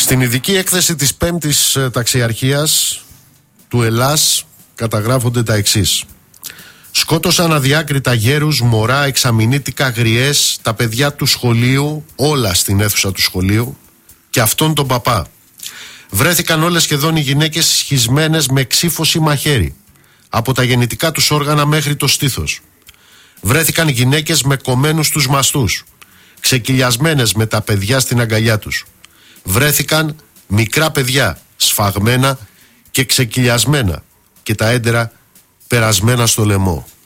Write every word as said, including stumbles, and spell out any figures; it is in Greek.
Στην ειδική έκθεση της πέμπτης ταξιαρχίας του Ελλάς καταγράφονται τα εξής. Σκότωσαν αδιάκριτα γέρους, μωρά, εξαμηνήτικα, γριές, τα παιδιά του σχολείου, όλα στην αίθουσα του σχολείου και αυτόν τον παπά. Βρέθηκαν όλες σχεδόν οι γυναίκες σχισμένες με ξύφος ή μαχαίρι, από τα γεννητικά τους όργανα μέχρι το στήθος. Βρέθηκαν γυναίκες με κομμένους τους μαστούς, ξεκυλιασμένες με τα παιδιά στην αγκαλιά τους. Βρέθηκαν μικρά παιδιά, σφαγμένα και ξεκυλιασμένα και τα έντερα περασμένα στο λαιμό.